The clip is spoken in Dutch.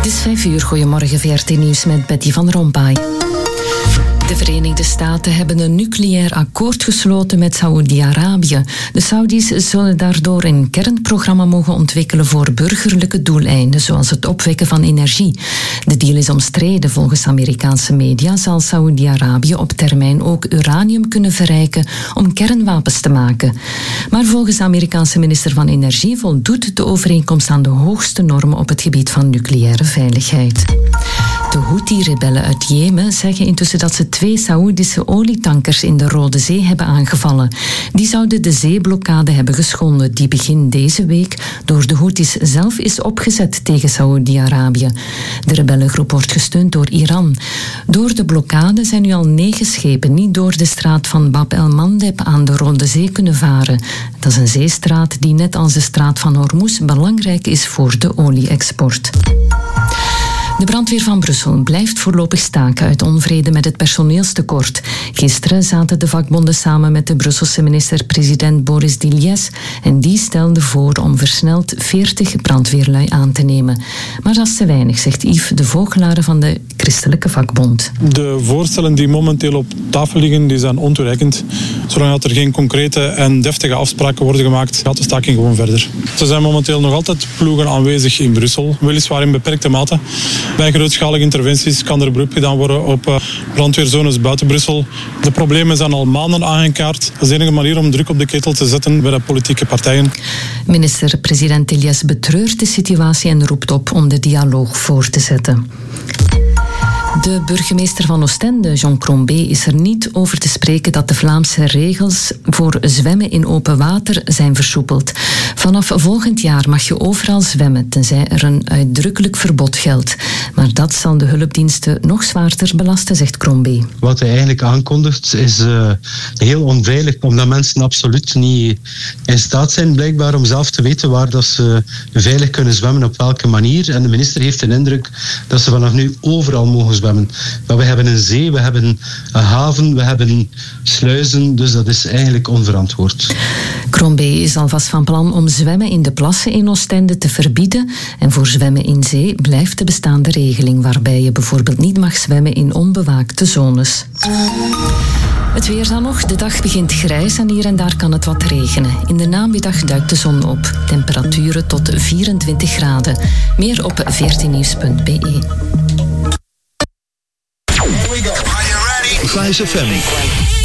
Het is 5 uur. Goedemorgen, VRT Nieuws met Betty van Rompuy. De Verenigde Staten hebben een nucleair akkoord gesloten met Saoedi-Arabië. De Saudis zullen daardoor een kernprogramma mogen ontwikkelen voor burgerlijke doeleinden, zoals het opwekken van energie. De deal is omstreden. Volgens Amerikaanse media zal Saoedi-Arabië op termijn ook uranium kunnen verrijken om kernwapens te maken. Maar volgens de Amerikaanse minister van Energie voldoet de overeenkomst aan de hoogste normen op het gebied van nucleaire veiligheid. De Houthi-rebellen uit Jemen zeggen intussen dat ze 2 Saoedische olietankers in de Rode Zee hebben aangevallen. Die zouden de zeeblokkade hebben geschonden die begin deze week door de Houthis zelf is opgezet tegen Saoedi-Arabië. De rebellengroep wordt gesteund door Iran. Door de blokkade zijn nu al 9 schepen niet door de straat van Bab el-Mandeb aan de Rode Zee kunnen varen. Dat is een zeestraat die net als de straat van Hormuz belangrijk is voor de olie-export. De brandweer van Brussel blijft voorlopig staken uit onvrede met het personeelstekort. Gisteren zaten de vakbonden samen met de Brusselse minister-president Boris Diliès en die stelde voor om versneld 40 brandweerlui aan te nemen. Maar dat is te weinig, zegt Yves de Vogelaar van de Christelijke Vakbond. De voorstellen die momenteel op tafel liggen, die zijn ontoereikend. Zolang er geen concrete en deftige afspraken worden gemaakt, gaat de staking gewoon verder. Er zijn momenteel nog altijd ploegen aanwezig in Brussel, weliswaar in beperkte mate. Bij grootschalige interventies kan er beroep gedaan worden op brandweerzones buiten Brussel. De problemen zijn al maanden aangekaart. Dat is de enige manier om druk op de ketel te zetten bij de politieke partijen. Minister-president Diliès betreurt de situatie en roept op om de dialoog voor te zetten. De burgemeester van Oostende, Jean Crombé, is er niet over te spreken dat de Vlaamse regels voor zwemmen in open water zijn versoepeld. Vanaf volgend jaar mag je overal zwemmen, tenzij er een uitdrukkelijk verbod geldt. Maar dat zal de hulpdiensten nog zwaarder belasten, zegt Crombé. Wat hij eigenlijk aankondigt is heel onveilig, omdat mensen absoluut niet in staat zijn blijkbaar om zelf te weten waar dat ze veilig kunnen zwemmen, op welke manier. En de minister heeft de indruk dat ze vanaf nu overal mogen zwemmen. Maar we hebben een zee, we hebben een haven, we hebben sluizen, dus dat is eigenlijk onverantwoord. Crombé is alvast van plan om zwemmen in de plassen in Oostende te verbieden. En voor zwemmen in zee blijft de bestaande regeling, waarbij je bijvoorbeeld niet mag zwemmen in onbewaakte zones. Het weer dan nog. De dag begint grijs en hier en daar kan het wat regenen. In de namiddag duikt de zon op. Temperaturen tot 24 graden. Meer op vrtnieuws.be. Fijs FM.